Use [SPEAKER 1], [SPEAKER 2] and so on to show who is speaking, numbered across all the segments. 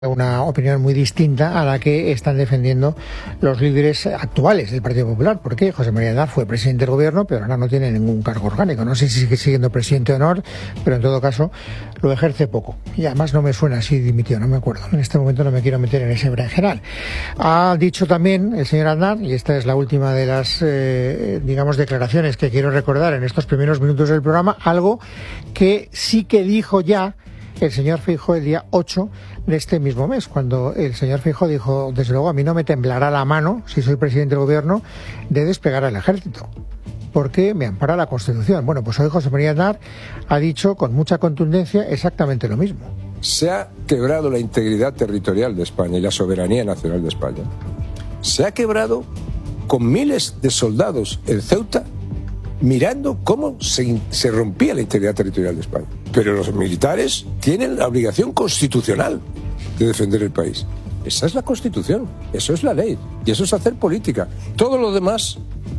[SPEAKER 1] Una opinión muy distinta a la que están defendiendo los líderes actuales del Partido Popular, porque José María Aznar fue presidente del gobierno, pero ahora no tiene ningún cargo orgánico. No sé si sigue siendo presidente de honor, pero en todo caso lo ejerce poco. Y además no me suena si dimitió, no me acuerdo. En este momento no me quiero meter en ese berenjenal. Ha dicho también el señor Aznar, y esta es la última de las, declaraciones que quiero recordar en estos primeros minutos del programa, algo que sí que dijo ya el señor Feijóo el día 8 de este mismo mes, cuando el señor Feijóo dijo: desde luego a mí no me temblará la mano, si soy presidente del gobierno, de desplegar al ejército, porque me ampara la Constitución. Bueno, pues hoy José María Aznar ha dicho con mucha contundencia exactamente lo mismo.
[SPEAKER 2] Se ha quebrado la integridad territorial de España y la soberanía nacional de España. Se ha quebrado con miles de soldados en Ceuta mirando cómo se rompía la integridad territorial de España. Pero los militares tienen la obligación constitucional de defender el país. Esa es la Constitución, eso es la ley, y eso es hacer política. Todo lo demás,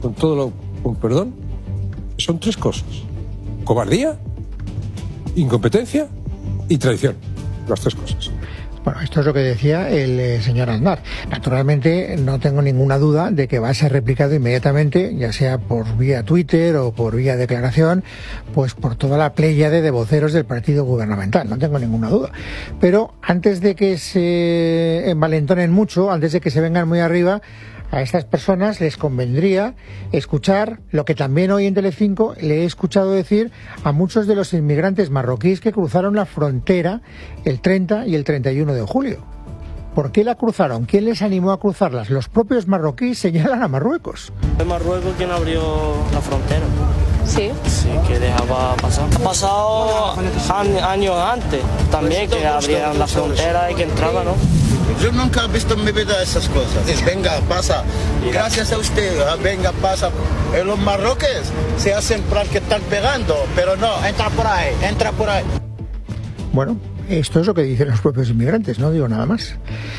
[SPEAKER 2] con perdón, son tres cosas: cobardía, incompetencia y traición. Las tres cosas.
[SPEAKER 1] Bueno, esto es lo que decía el señor Aznar. Naturalmente, no tengo ninguna duda de que va a ser replicado inmediatamente, ya sea por vía Twitter o por vía declaración, pues por toda la pléyade de voceros del partido gubernamental. No tengo ninguna duda. Pero antes de que se envalentonen mucho, antes de que se vengan muy arriba, a estas personas les convendría escuchar lo que también hoy en Telecinco le he escuchado decir a muchos de los inmigrantes marroquíes que cruzaron la frontera el 30 y el 31 de julio. ¿Por qué la cruzaron? ¿Quién les animó a cruzarlas? Los propios marroquíes señalan a Marruecos.
[SPEAKER 3] ¿Es Marruecos quien abrió la frontera?
[SPEAKER 4] Sí.
[SPEAKER 3] Sí, que dejaba pasar. Ha pasado años antes también que abrían la frontera y que entraba, ¿no?
[SPEAKER 5] Yo nunca he visto en mi vida esas cosas. Venga, pasa. Gracias a usted, venga, pasa. Los marroquíes se hacen para que están pegando, pero no, entra por ahí, entra por ahí.
[SPEAKER 1] Bueno, esto es lo que dicen los propios inmigrantes, no digo nada más.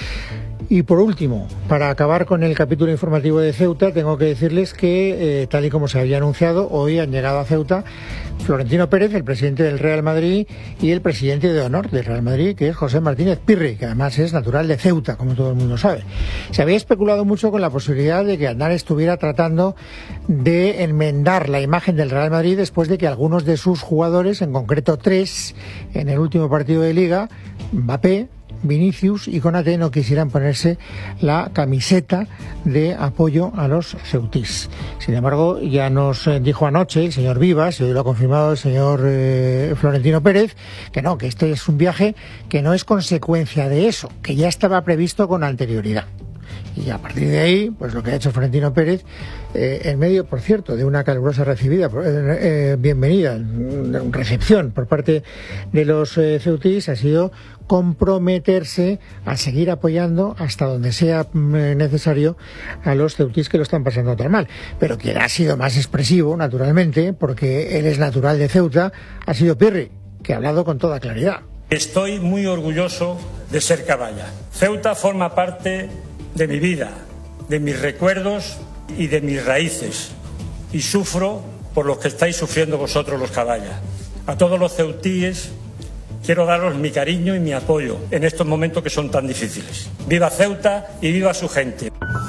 [SPEAKER 1] Y por último, para acabar con el capítulo informativo de Ceuta, tengo que decirles que, tal y como se había anunciado, hoy han llegado a Ceuta Florentino Pérez, el presidente del Real Madrid, y el presidente de honor del Real Madrid, que es José Martínez Pirri, que además es natural de Ceuta, como todo el mundo sabe. Se había especulado mucho con la posibilidad de que Aznar estuviera tratando de enmendar la imagen del Real Madrid después de que algunos de sus jugadores, en concreto 3, en el último partido de Liga, Mbappé, Vinicius y Konaté, no quisieran ponerse la camiseta de apoyo a los ceutís. Sin embargo, ya nos dijo anoche el señor Vivas, y hoy lo ha confirmado el señor Florentino Pérez, que no, que este es un viaje que no es consecuencia de eso, que ya estaba previsto con anterioridad. Y a partir de ahí, pues lo que ha hecho Florentino Pérez, en medio, por cierto, de una calurosa bienvenida, recepción por parte de los ceutís, ha sido comprometerse a seguir apoyando hasta donde sea necesario a los ceutís que lo están pasando tan mal. Pero quien ha sido más expresivo, naturalmente, porque él es natural de Ceuta, ha sido Pirri, que ha hablado con toda claridad.
[SPEAKER 6] Estoy muy orgulloso de ser caballa. Ceuta forma parte de mi vida, de mis recuerdos y de mis raíces, y sufro por los que estáis sufriendo vosotros los caballas. A todos los ceutíes quiero daros mi cariño y mi apoyo en estos momentos que son tan difíciles. ¡Viva Ceuta y viva su gente!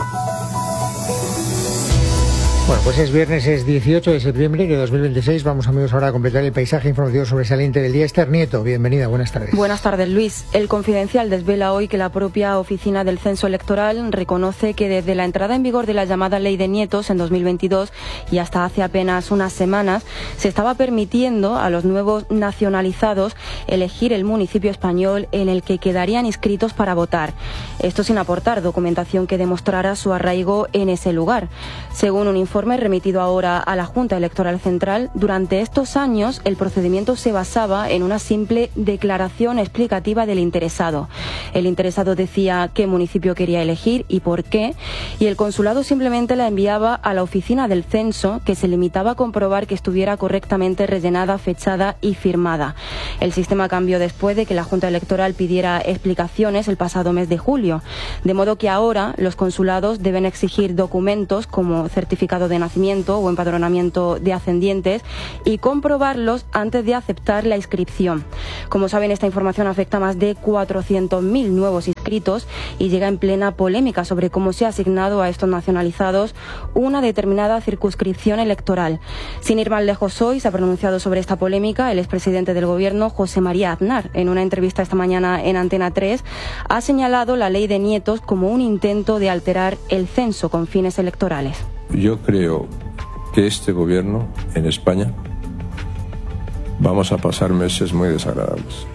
[SPEAKER 1] Bueno, pues es viernes, es 18 de septiembre de 2026. Vamos, amigos, ahora a completar el paisaje informativo sobresaliente del día. Esther Nieto, bienvenida, buenas tardes.
[SPEAKER 4] Buenas tardes, Luis. El Confidencial desvela hoy que la propia Oficina del Censo Electoral reconoce que desde la entrada en vigor de la llamada Ley de Nietos en 2022 y hasta hace apenas unas semanas, se estaba permitiendo a los nuevos nacionalizados elegir el municipio español en el que quedarían inscritos para votar. Esto sin aportar documentación que demostrara su arraigo en ese lugar. Según un informe remitido ahora a la Junta Electoral Central, durante estos años el procedimiento se basaba en una simple declaración explicativa del interesado. El interesado decía qué municipio quería elegir y por qué, y el consulado simplemente la enviaba a la oficina del censo, que se limitaba a comprobar que estuviera correctamente rellenada, fechada y firmada. El sistema cambió después de que la Junta Electoral pidiera explicaciones el pasado mes de julio, de modo que ahora los consulados deben exigir documentos como certificado certificado de nacimiento o empadronamiento de ascendientes y comprobarlos antes de aceptar la inscripción. Como saben, esta información afecta a más de 400.000 nuevos inscritos y llega en plena polémica sobre cómo se ha asignado a estos nacionalizados una determinada circunscripción electoral. Sin ir más lejos hoy, se ha pronunciado sobre esta polémica el expresidente del Gobierno, José María Aznar. En una entrevista esta mañana en Antena 3, ha señalado la ley de nietos como un intento de alterar el censo con fines electorales.
[SPEAKER 2] Yo creo que este Gobierno en España vamos a pasar meses muy desagradables,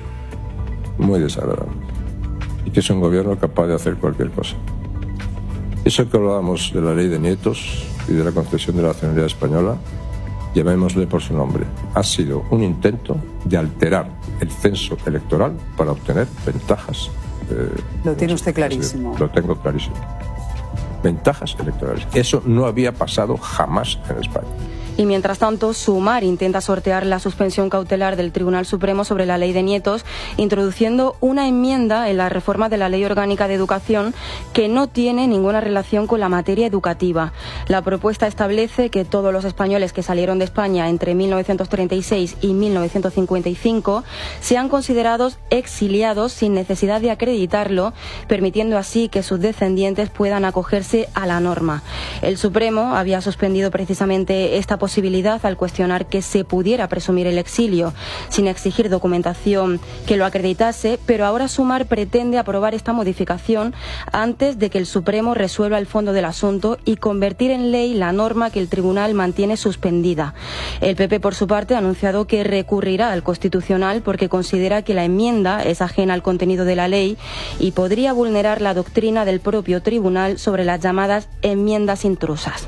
[SPEAKER 2] y que es un Gobierno capaz de hacer cualquier cosa. Eso que hablábamos de la ley de nietos y de la concesión de la nacionalidad española, llamémosle por su nombre, ha sido un intento de alterar el censo electoral para obtener ventajas.
[SPEAKER 7] Lo tiene usted clarísimo.
[SPEAKER 2] Lo tengo clarísimo. Ventajas electorales. Eso no había pasado jamás en España.
[SPEAKER 4] Y mientras tanto, Sumar intenta sortear la suspensión cautelar del Tribunal Supremo sobre la ley de nietos, introduciendo una enmienda en la reforma de la Ley Orgánica de Educación que no tiene ninguna relación con la materia educativa. La propuesta establece que todos los españoles que salieron de España entre 1936 y 1955 sean considerados exiliados sin necesidad de acreditarlo, permitiendo así que sus descendientes puedan acogerse a la norma. El Supremo había suspendido precisamente esta posibilidad al cuestionar que se pudiera presumir el exilio sin exigir documentación que lo acreditase, pero ahora Sumar pretende aprobar esta modificación antes de que el Supremo resuelva el fondo del asunto y convertir en ley la norma que el tribunal mantiene suspendida. El PP, por su parte, ha anunciado que recurrirá al Constitucional porque considera que la enmienda es ajena al contenido de la ley y podría vulnerar la doctrina del propio tribunal sobre las llamadas enmiendas intrusas.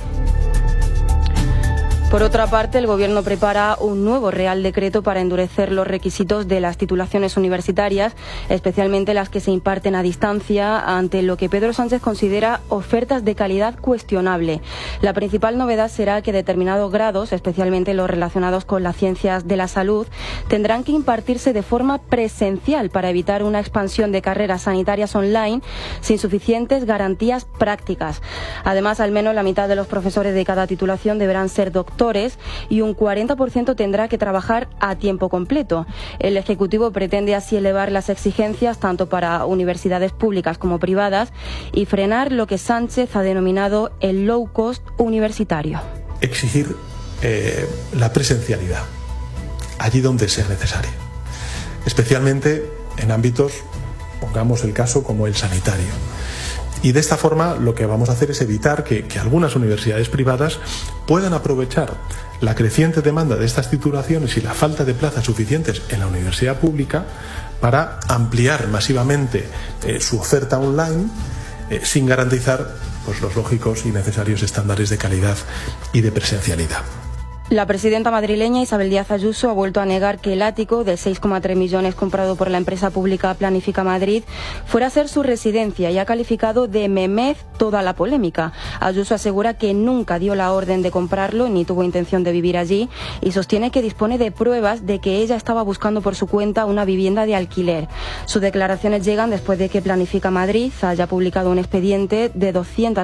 [SPEAKER 4] Por otra parte, el Gobierno prepara un nuevo Real Decreto para endurecer los requisitos de las titulaciones universitarias, especialmente las que se imparten a distancia, ante lo que Pedro Sánchez considera ofertas de calidad cuestionable. La principal novedad será que determinados grados, especialmente los relacionados con las ciencias de la salud, tendrán que impartirse de forma presencial para evitar una expansión de carreras sanitarias online sin suficientes garantías prácticas. Además, al menos la mitad de los profesores de cada titulación deberán ser doctores y un 40% tendrá que trabajar a tiempo completo. El Ejecutivo pretende así elevar las exigencias tanto para universidades públicas como privadas y frenar lo que Sánchez ha denominado el low cost universitario.
[SPEAKER 8] Exigir la presencialidad allí donde sea necesario, especialmente en ámbitos, pongamos el caso como el sanitario. Y de esta forma lo que vamos a hacer es evitar que algunas universidades privadas puedan aprovechar la creciente demanda de estas titulaciones y la falta de plazas suficientes en la universidad pública para ampliar masivamente su oferta online sin garantizar pues, los lógicos y necesarios estándares de calidad y de presencialidad.
[SPEAKER 4] La presidenta madrileña Isabel Díaz Ayuso ha vuelto a negar que el ático de 6,3 millones comprado por la empresa pública Planifica Madrid fuera a ser su residencia y ha calificado de memez toda la polémica. Ayuso asegura que nunca dio la orden de comprarlo ni tuvo intención de vivir allí y sostiene que dispone de pruebas de que ella estaba buscando por su cuenta una vivienda de alquiler. Sus declaraciones llegan después de que Planifica Madrid haya publicado un expediente de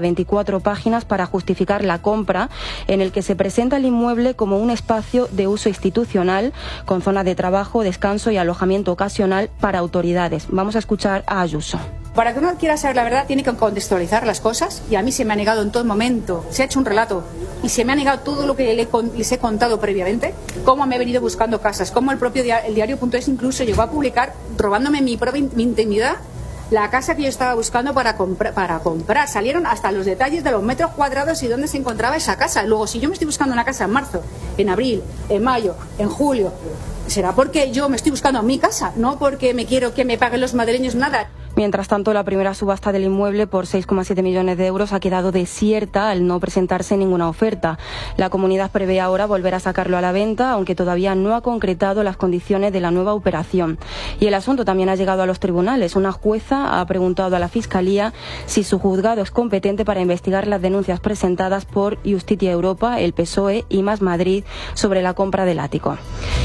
[SPEAKER 4] 224 páginas para justificar la compra, en el que se presenta el inmueble como un espacio de uso institucional con zona de trabajo, descanso y alojamiento ocasional para autoridades. Vamos a escuchar a Ayuso.
[SPEAKER 9] Para que uno quiera saber la verdad tiene que contextualizar las cosas y a mí se me ha negado en todo momento, se ha hecho un relato y se me ha negado todo lo que les he contado previamente, cómo me he venido buscando casas, cómo el propio el diario.es incluso llegó a publicar, robándome mi intimidad, la casa que yo estaba buscando para comprar. Salieron hasta los detalles de los metros cuadrados y dónde se encontraba esa casa. Luego, si yo me estoy buscando una casa en marzo, en abril, en mayo, en julio, será porque yo me estoy buscando mi casa, no porque me quiero que me paguen los madrileños nada.
[SPEAKER 4] Mientras tanto, la primera subasta del inmueble por 6,7 millones de euros ha quedado desierta al no presentarse ninguna oferta. La comunidad prevé ahora volver a sacarlo a la venta, aunque todavía no ha concretado las condiciones de la nueva operación. Y el asunto también ha llegado a los tribunales. Una jueza ha preguntado a la Fiscalía si su juzgado es competente para investigar las denuncias presentadas por Justicia Europa, el PSOE y Más Madrid sobre la compra del ático.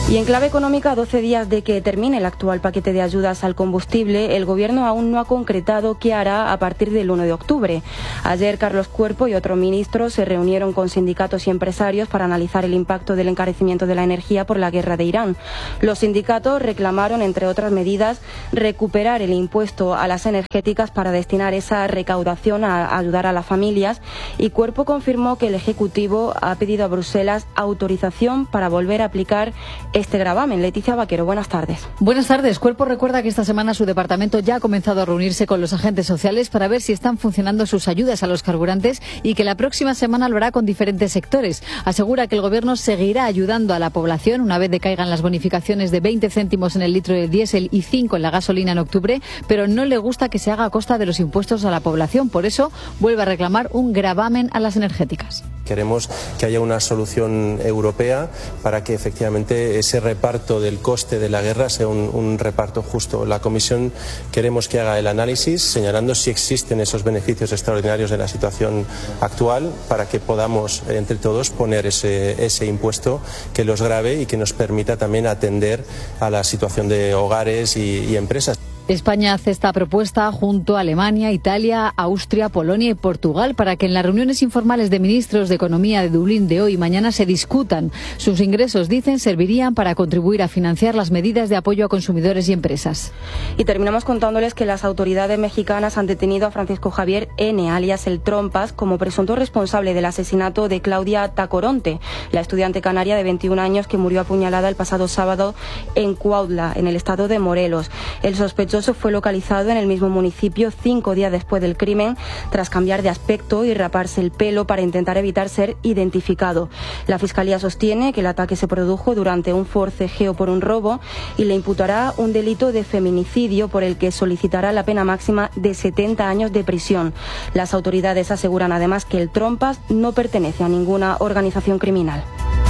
[SPEAKER 4] Y en clave económica, a 12 días de que termine el actual paquete de ayudas al combustible, el Gobierno aún no ha concretado qué hará a partir del 1 de octubre. Ayer Carlos Cuerpo y otros ministros se reunieron con sindicatos y empresarios para analizar el impacto del encarecimiento de la energía por la guerra de Irán. Los sindicatos reclamaron, entre otras medidas, recuperar el impuesto a las energéticas para destinar esa recaudación a ayudar a las familias, y Cuerpo confirmó que el Ejecutivo ha pedido a Bruselas autorización para volver a aplicar este gravamen. Leticia Vaquero, buenas tardes.
[SPEAKER 10] Buenas tardes. Cuerpo recuerda que esta semana su departamento ya ha comenzado a reunirse con los agentes sociales para ver si están funcionando sus ayudas a los carburantes y que la próxima semana lo hará con diferentes sectores. Asegura que el Gobierno seguirá ayudando a la población una vez decaigan las bonificaciones de 20 céntimos en el litro de diésel y 5 en la gasolina en octubre, pero no le gusta que se haga a costa de los impuestos a la población. Por eso vuelve a reclamar un gravamen a las energéticas.
[SPEAKER 11] Queremos que haya una solución europea para que efectivamente ese reparto del coste de la guerra sea un reparto justo. La Comisión queremos que haga el análisis señalando si existen esos beneficios extraordinarios de la situación actual para que podamos entre todos poner ese impuesto que los grave y que nos permita también atender a la situación de hogares y empresas.
[SPEAKER 10] España hace esta propuesta junto a Alemania, Italia, Austria, Polonia y Portugal para que en las reuniones informales de ministros de Economía de Dublín de hoy y mañana se discutan. Sus ingresos, dicen, servirían para contribuir a financiar las medidas de apoyo a consumidores y empresas.
[SPEAKER 4] Y terminamos contándoles que las autoridades mexicanas han detenido a Francisco Javier N., alias El Trompas, como presunto responsable del asesinato de Claudia Tacoronte, la estudiante canaria de 21 años que murió apuñalada el pasado sábado en Cuautla, en el estado de Morelos. El sospechoso fue localizado en el mismo municipio 5 días después del crimen, tras cambiar de aspecto y raparse el pelo para intentar evitar ser identificado. La Fiscalía sostiene que el ataque se produjo durante un forcejeo por un robo y le imputará un delito de feminicidio por el que solicitará la pena máxima de 70 años de prisión. Las autoridades aseguran además que el Trompas no pertenece a ninguna organización criminal.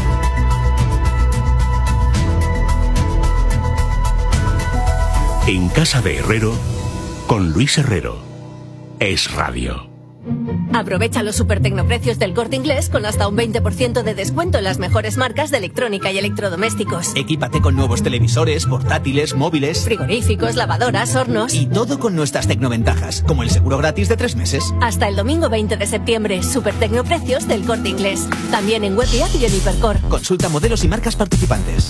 [SPEAKER 12] En Casa de Herrero, con Luis Herrero. Es Radio.
[SPEAKER 13] Aprovecha los supertecnoprecios del Corte Inglés con hasta un 20% de descuento en las mejores marcas de electrónica y electrodomésticos.
[SPEAKER 14] Equípate con nuevos televisores, portátiles, móviles,
[SPEAKER 13] frigoríficos, lavadoras, hornos.
[SPEAKER 14] Y todo con nuestras tecnoventajas, como el seguro gratis de 3 meses.
[SPEAKER 13] Hasta el domingo 20 de septiembre, supertecnoprecios del Corte Inglés. También en web y app y en Hipercor.
[SPEAKER 14] Consulta modelos y marcas participantes.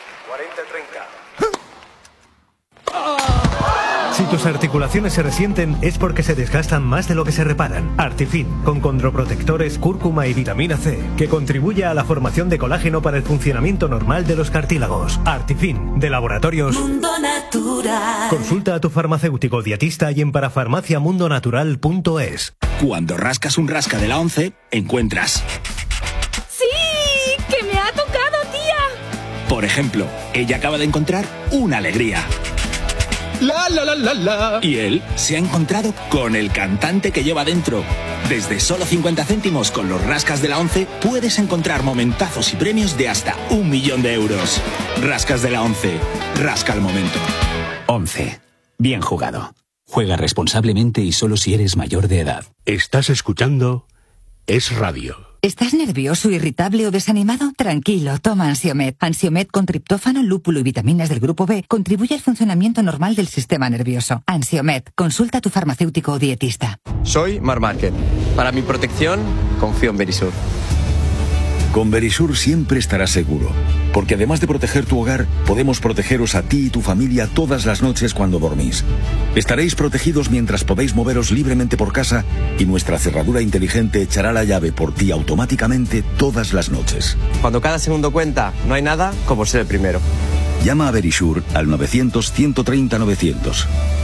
[SPEAKER 15] Si tus articulaciones se resienten es porque se desgastan más de lo que se reparan. Artifin, con condroprotectores, cúrcuma y vitamina C, que contribuye a la formación de colágeno para el funcionamiento normal de los cartílagos. Artifin, de Laboratorios
[SPEAKER 16] Mundo Natural.
[SPEAKER 15] Consulta a tu farmacéutico dietista y en parafarmaciamundonatural.es.
[SPEAKER 17] Cuando rascas un rasca de la 11, encuentras...
[SPEAKER 16] ¡Sí! ¡Que me ha tocado, tía!
[SPEAKER 17] Por ejemplo, ella acaba de encontrar una alegría. La, la, la, la, la. Y él se ha encontrado con el cantante que lleva dentro. Desde solo 50 céntimos con los rascas de la 11 puedes encontrar momentazos y premios de hasta 1 millón de euros. Rascas de la 11. Rasca el momento.
[SPEAKER 18] 11. Bien jugado. Juega responsablemente y solo si eres mayor de edad.
[SPEAKER 12] Estás escuchando Es Radio.
[SPEAKER 19] ¿Estás nervioso, irritable o desanimado? Tranquilo, toma Ansiomed. Ansiomed con triptófano, lúpulo y vitaminas del grupo B contribuye al funcionamiento normal del sistema nervioso. Ansiomed, consulta a tu farmacéutico o dietista.
[SPEAKER 20] Soy Marc Márquez. Para mi protección, confío en Verisur.
[SPEAKER 21] Con Verisur siempre estarás seguro, porque además de proteger tu hogar, podemos protegeros a ti y tu familia todas las noches cuando dormís. Estaréis protegidos mientras podéis moveros libremente por casa y nuestra cerradura inteligente echará la llave por ti automáticamente todas las noches.
[SPEAKER 20] Cuando cada segundo cuenta, no hay nada como ser el primero.
[SPEAKER 21] Llama a Verisur al 900-130-900.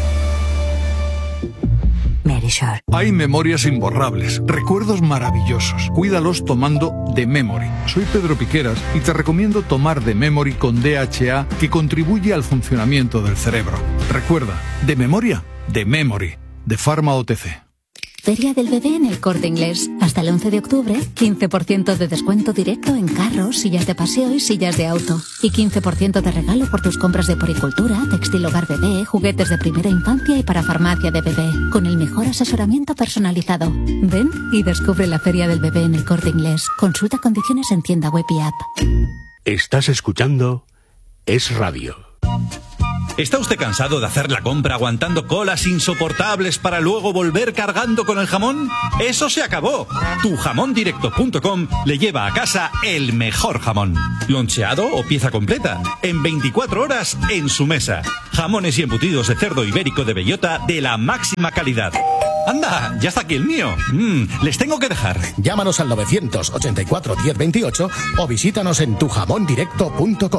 [SPEAKER 19] Verisur.
[SPEAKER 22] Hay memorias imborrables, recuerdos maravillosos. Cuídalos tomando The Memory. Soy Pedro Piqueras y te recomiendo tomar The Memory con DHA, que contribuye al funcionamiento del cerebro. Recuerda, de memoria, The Memory, de Pharma OTC.
[SPEAKER 23] Feria del Bebé en el Corte Inglés. Hasta el 11 de octubre, 15% de descuento directo en carros, sillas de paseo y sillas de auto. Y 15% de regalo por tus compras de poricultura, textil hogar bebé, juguetes de primera infancia y para farmacia de bebé. Con el mejor asesoramiento personalizado. Ven y descubre la Feria del Bebé en el Corte Inglés. Consulta condiciones en tienda web y app.
[SPEAKER 12] Estás escuchando Es radio.
[SPEAKER 3] ¿Está usted cansado de hacer la compra aguantando colas insoportables para luego volver cargando con el jamón? ¡Eso se acabó! Tujamondirecto.com le lleva a casa el mejor jamón. Loncheado o pieza completa. En 24 horas en su mesa. Jamones y embutidos de cerdo ibérico de bellota de la máxima calidad. ¡Anda! ¡Ya está aquí el mío! Les tengo que dejar.
[SPEAKER 5] Llámanos al 984 1028 o visítanos en tujamondirecto.com.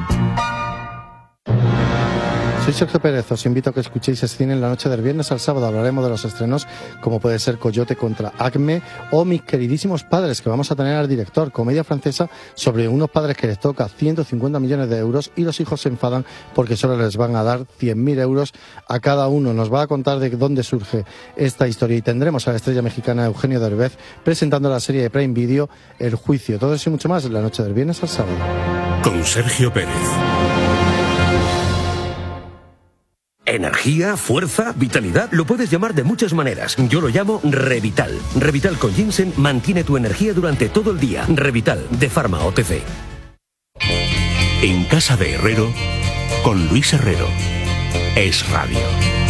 [SPEAKER 6] Soy Sergio Pérez, os invito a que escuchéis Cine en la noche del viernes al sábado. Hablaremos de los estrenos como puede ser Coyote contra Acme o Mis queridísimos padres, que vamos a tener al director, comedia francesa sobre unos padres que les toca 150 millones de euros y los hijos se enfadan porque solo les van a dar 100.000 euros a cada uno. Nos va a contar de dónde surge esta historia y tendremos a la estrella mexicana Eugenio Derbez presentando la serie de Prime Video El Juicio. Todo eso y mucho más en la noche del viernes al sábado.
[SPEAKER 12] Con Sergio Pérez.
[SPEAKER 24] Energía, fuerza, vitalidad, lo puedes llamar de muchas maneras. Yo lo llamo Revital. Revital con ginseng mantiene tu energía durante todo el día. Revital, de Pharma OTC.
[SPEAKER 12] En casa de Herrero, con Luis Herrero. Es radio.